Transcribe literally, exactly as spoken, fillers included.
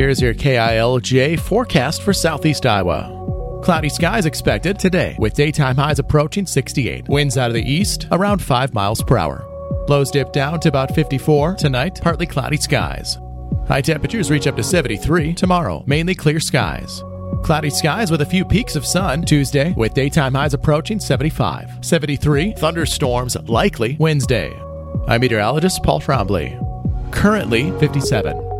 Here's your K I L J forecast for southeast Iowa. Cloudy skies expected today, with daytime highs approaching sixty-eight. Winds out of the east around five miles per hour. Lows dip down to about fifty-four. Tonight, partly cloudy skies. High temperatures reach up to seventy-three. Tomorrow, mainly clear skies. Cloudy skies with a few peaks of sun. Tuesday, with daytime highs approaching seventy-five. seventy-three. Thunderstorms likely Wednesday. I'm meteorologist Paul Trombley. Currently fifty-seven.